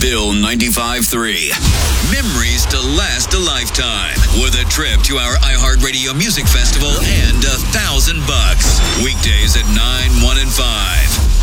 Bill 95.3. Memories to last a lifetime. With a trip to our iHeartRadio Music Festival and 1,000